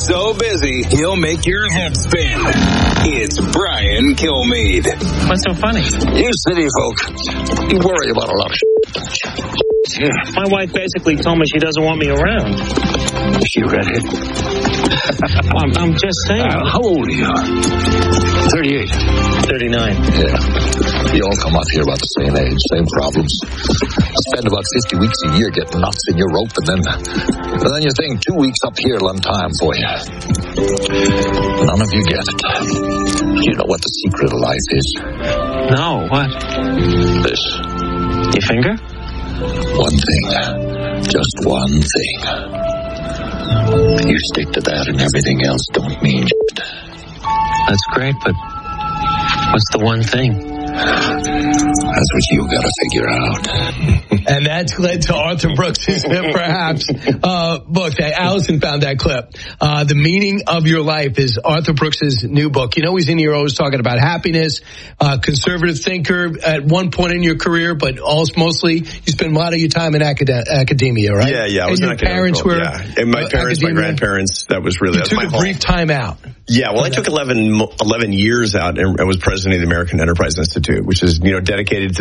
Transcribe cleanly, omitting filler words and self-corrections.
so busy, he'll make your head spin. It's Brian Kilmeade. What's so funny? You city folk, you worry about a lot of shit. Yeah. My wife basically told me she doesn't want me around. Is she redhead? I'm just saying. How old are you? 38. 39. Yeah. You all come up here about the same age, same problems. Spend about 50 weeks a year getting knots in your rope, and then you think 2 weeks up here will time for you. None of you get it. You know what the secret of life is? No, what? This. Your finger? One thing. Just one thing. You stick to that and everything else don't mean shit. That's great, but what's the one thing? That's what you gotta figure out. And that's led to Arthur Brooks' perhaps book. Allison found that clip. The Meaning of Your Life is Arthur Brooks' new book. You know, he's in here always talking about happiness, conservative thinker at one point in your career, but also mostly you spend a lot of your time in academia, right? Yeah. I was and your parents were, and my parents, my grandparents, that was really, took a brief time out. Yeah, well, I took 11 years out and I was president of the American Enterprise Institute, which is, dedicated to